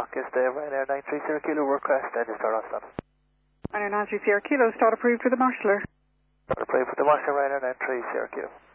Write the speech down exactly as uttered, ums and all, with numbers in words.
Knock is the Ryanair nine three zero Kilo request, and start off stop. Ryanair nine three zero Kilo, start approved for the marshaller. Start approved for the marshaller, Ryanair nine three zero Kilo.